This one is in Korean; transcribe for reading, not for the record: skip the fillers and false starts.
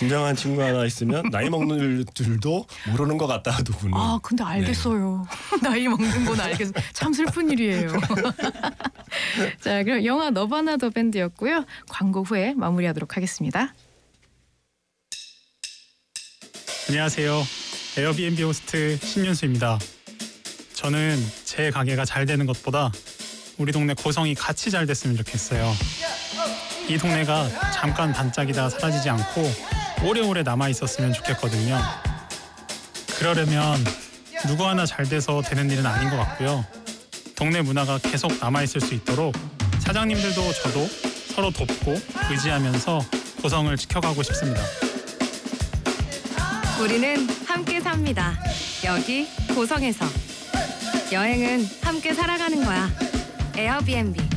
진정한 친구 하나 있으면 나이 먹는 들도 모르는 것 같다 누구는. 아 근데 알겠어요. 네. 나이 먹는 건 알겠어. 참 슬픈 일이에요. 자 그럼 영화 너바나 더 밴드였고요. 광고 후에 마무리하도록 하겠습니다. 안녕하세요. 에어비앤비 호스트 신윤수입니다. 저는 제 가게가 잘 되는 것보다 우리 동네 고성이 같이 잘 됐으면 좋겠어요. 이 동네가 잠깐 반짝이다 사라지지 않고 오래오래 남아있었으면 좋겠거든요. 그러려면 누구 하나 잘 돼서 되는 일은 아닌 것 같고요. 동네 문화가 계속 남아있을 수 있도록 사장님들도 저도 서로 돕고 의지하면서 고성을 지켜가고 싶습니다. 우리는 함께 삽니다. 여기 고성에서. 여행은 함께 살아가는 거야. 에어비앤비.